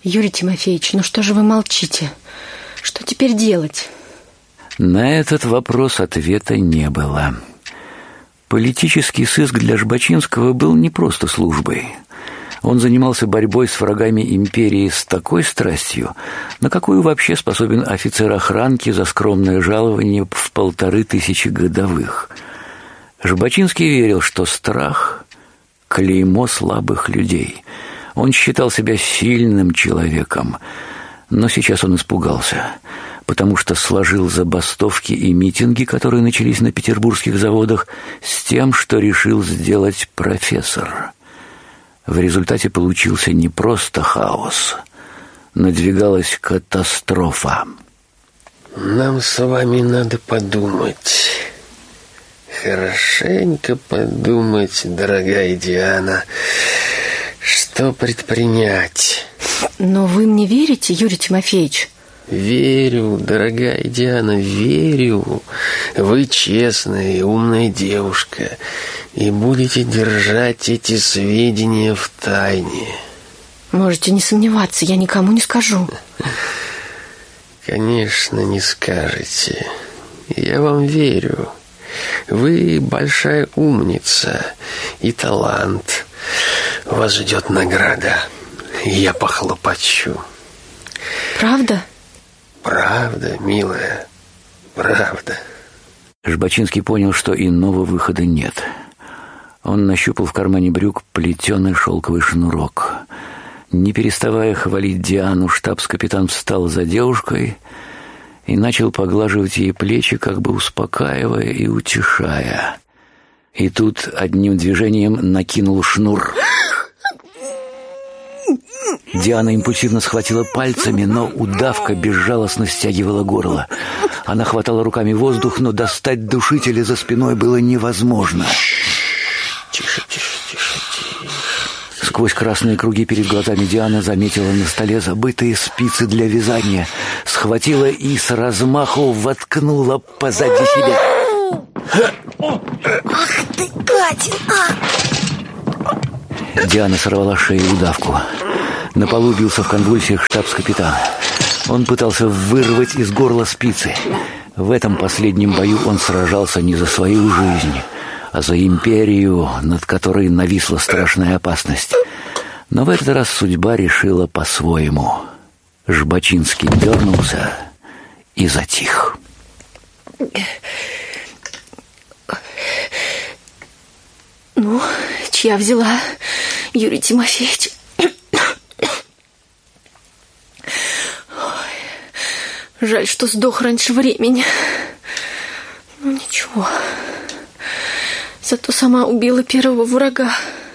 Юрий Тимофеевич, ну что же вы молчите? Что теперь делать? На этот вопрос ответа не было. Политический сыск для Жбачинского был не просто службой. Он занимался борьбой с врагами империи с такой страстью, на какую вообще способен офицер охранки за скромное жалование в 1500 годовых. Жбачинский верил, что страх – клеймо слабых людей. Он считал себя сильным человеком, но сейчас он испугался, потому что сложил забастовки и митинги, которые начались на петербургских заводах, с тем, что решил сделать профессор. В результате получился не просто хаос, надвигалась катастрофа. Нам с вами надо подумать. Хорошенько подумать, дорогая Диана, что предпринять. Но вы мне верите, Юрий Тимофеевич? Верю, дорогая Диана, верю. Вы честная и умная девушка, и будете держать эти сведения в тайне. Можете не сомневаться, я никому не скажу. Конечно, не скажете. Я вам верю. Вы большая умница и талант. Вас ждет награда. Я похлопочу. Правда? Правда, милая, правда. Жбачинский понял, что иного выхода нет. Он нащупал в кармане брюк плетеный шелковый шнурок. Не переставая хвалить Диану, штабс-капитан встал за девушкой и начал поглаживать ей плечи, как бы успокаивая и утешая. И тут одним движением накинул шнур. Диана импульсивно схватила пальцами, но удавка безжалостно стягивала горло. Она хватала руками воздух, но достать душителя за спиной было невозможно. Тише, тише, тише, тише. Сквозь красные круги перед глазами Диана заметила на столе забытые спицы для вязания, схватила и с размаху воткнула позади себя. Ах ты, гадин! Диана сорвала шею удавку. На полу бился в конвульсиях штабс-капитан. Он пытался вырвать из горла спицы. В этом последнем бою он сражался не за свою жизнь, а за империю, над которой нависла страшная опасность. Но в этот раз судьба решила по-своему. Жбачинский дернулся и затих. Ну, чья взяла, Юрий Тимофеевич? Жаль, что сдох раньше времени. Ну, ничего. Зато сама убила первого врага.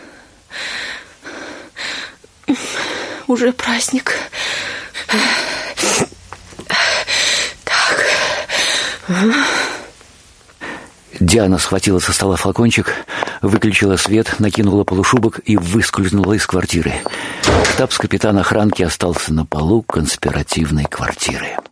Уже праздник. Так. Диана схватила со стола флакончик, выключила свет, накинула полушубок и выскользнула из квартиры. Штабс-капитан охранки остался на полу конспиративной квартиры.